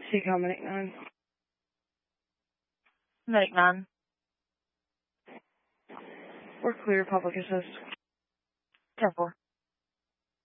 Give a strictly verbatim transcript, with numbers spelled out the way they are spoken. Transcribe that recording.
Seacom Medic nine. Medic nine. We're clear, public assist. ten four.